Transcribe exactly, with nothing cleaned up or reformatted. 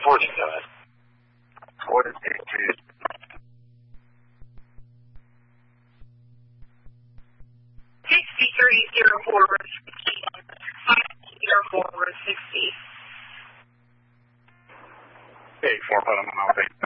forty, guys. forty-two. sixty-three zero four, route sixty. zero four, route sixty. Okay, four, put them on,